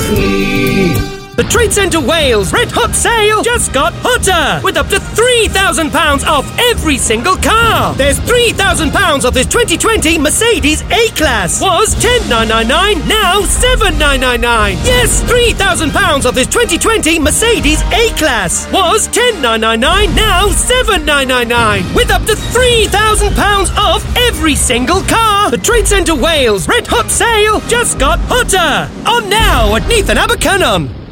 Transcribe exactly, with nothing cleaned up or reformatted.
free. The Trade Centre Wales Red Hot Sale just got hotter, with up to three thousand pounds off every single car. There's three thousand pounds off this twenty twenty Mercedes A-Class. Was ten thousand nine hundred ninety-nine, now seven thousand nine hundred ninety-nine. Yes, three thousand pounds off this twenty twenty Mercedes A-Class. Was ten thousand nine hundred ninety-nine, now seven thousand nine hundred ninety-nine. With up to three thousand pounds off every single car. The Trade Centre Wales Red Hot Sale just got hotter. On now at Neath and Abercynon.